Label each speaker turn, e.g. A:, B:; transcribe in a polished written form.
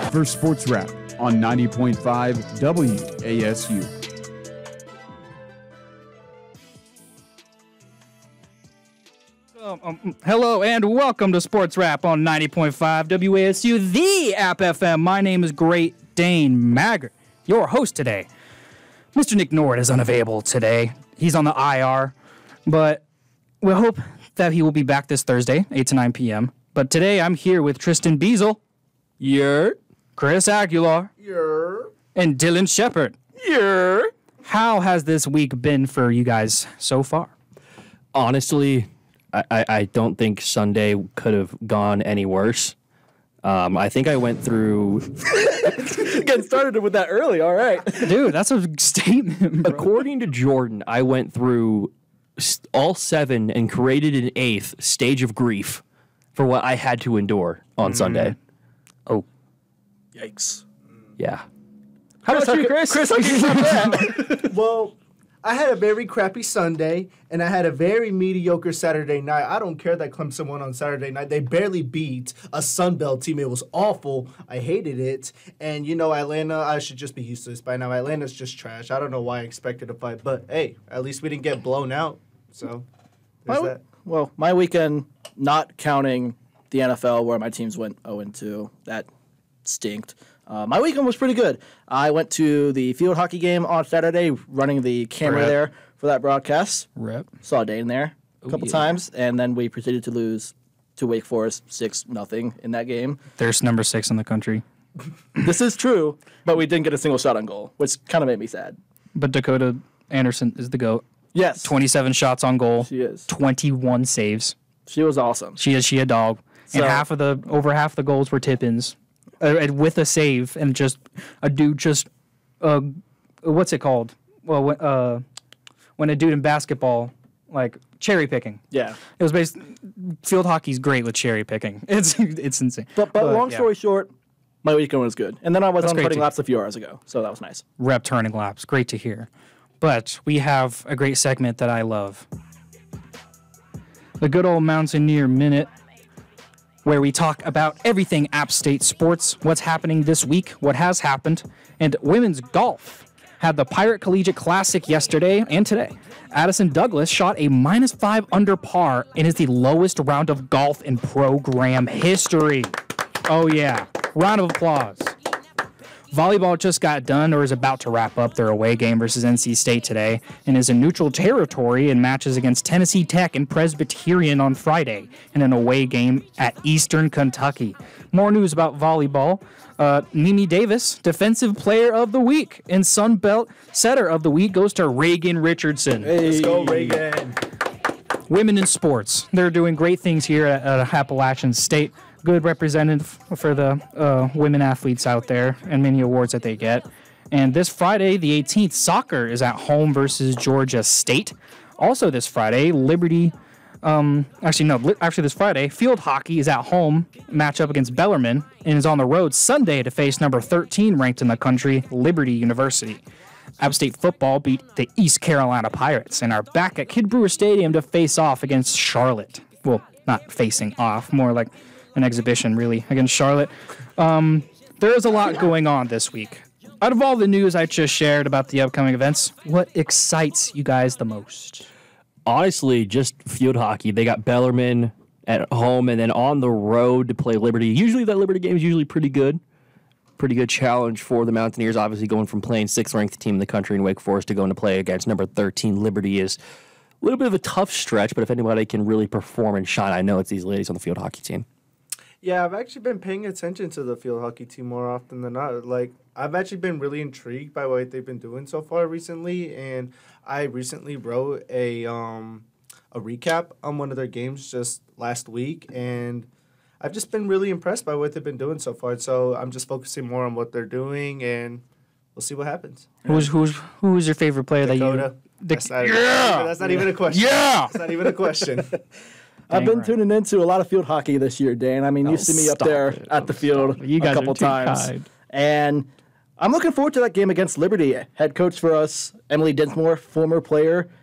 A: for Sports Wrap on 90.5 WASU.
B: Hello and welcome to Sports Wrap on 90.5 WASU, the App FM. My name is Great Dane Maggart, your host today. Mr. Nick Nord is unavailable today. He's on the IR, but we hope that he will be back this Thursday, 8 to 9 p.m. But today I'm here with Tristan Beazle.
C: Yeah.
B: Chris Aguilar.
C: Yeah.
B: And Dylan Shepard.
C: Yeah.
B: How has this week been for you guys so far?
C: Honestly, I don't think Sunday could have gone any worse. I think I went through...
D: Getting started with that early, all right.
B: Dude, that's a statement, bro.
C: According to Jordan, I went through all 7 and created an 8th stage of grief for what I had to endure on Sunday.
B: Oh.
D: Yikes.
C: Yeah.
D: How about you, Chris? Chris, how can you top that?
E: Well, I had a very crappy Sunday, and I had a very mediocre Saturday night. I don't care that Clemson won on Saturday night. They barely beat a Sunbelt team. It was awful. I hated it. And, you know, Atlanta, I should just be used to this by now. Atlanta's just trash. I don't know why I expected a fight. But, hey, at least we didn't get blown out. So, there's that.
D: Well, my weekend, not counting the NFL where my teams went 0-2, that stinked. My weekend was pretty good. I went to the field hockey game on Saturday, running the camera there for that broadcast.
B: Rep.
D: Saw Dane there a couple times, and then we proceeded to lose to Wake Forest 6-0 in that game.
B: There's number 6 in the country.
D: This is true, but we didn't get a single shot on goal, which kind of made me sad.
B: But Dakota Anderson is the GOAT.
D: Yes.
B: 27 shots on goal.
D: She is.
B: 21 saves.
D: She was awesome.
B: She a dog.
D: So,
B: and over half the goals were tip-ins. With a save, and just a dude just, what's it called? Well, when a dude in basketball, like, cherry picking.
D: Yeah.
B: It was basically, field hockey's great with cherry picking. It's insane.
D: But long story short, my weekend was good. And then I was on putting laps a few hours ago, so that was nice.
B: Rep turning laps. Great to hear. But we have a great segment that I love. The good old Mountaineer Minute, where we talk about everything App State sports, what's happening this week, what has happened, and women's golf had the Pirate Collegiate Classic yesterday and today. Addison Douglas shot a -5 under par and is the lowest round of golf in program history. Oh yeah, round of applause. Volleyball just got done or is about to wrap up their away game versus NC State today and is in neutral territory in matches against Tennessee Tech and Presbyterian on Friday and an away game at Eastern Kentucky. More news about volleyball. Mimi Davis, Defensive Player of the Week, and Sun Belt Setter of the Week goes to Reagan Richardson.
D: Hey.
E: Let's go, Reagan.
B: Women in sports. They're doing great things here at Appalachian State. Good representative for the women athletes out there and many awards that they get. And this Friday, the 18th, soccer is at home versus Georgia State. Also this Friday, this Friday, field hockey is at home, matchup against Bellarmine, and is on the road Sunday to face number 13 ranked in the country, Liberty University. App State football beat the East Carolina Pirates and are back at Kid Brewer Stadium to face off against Charlotte. Well, not facing off, more like an exhibition, really, against Charlotte. There is a lot going on this week. Out of all the news I just shared about the upcoming events, what excites you guys the most?
C: Honestly, just field hockey. They got Bellarmine at home and then on the road to play Liberty. Usually that Liberty game is usually pretty good. Pretty good challenge for the Mountaineers, obviously going from playing 6th-ranked team in the country in Wake Forest to going to play against number 13 Liberty is a little bit of a tough stretch, but if anybody can really perform and shine, I know it's these ladies on the field hockey team.
E: Yeah, I've actually been paying attention to the field hockey team more often than not. Like, I've actually been really intrigued by what they've been doing so far recently, and I recently wrote a recap on one of their games just last week, and I've just been really impressed by what they've been doing so far. So I'm just focusing more on what they're doing, and we'll see what happens.
B: Who's your favorite player
E: Dakota. That's not even a question.
B: Yeah!
E: That's not even a question.
D: I've been tuning into a lot of field hockey this year, Dan. I mean, you see me up there at the field
B: You guys
D: a couple
B: are too
D: times.
B: kind.
D: And I'm looking forward to that game against Liberty. Head coach for us, Emily Dinsmore, former player,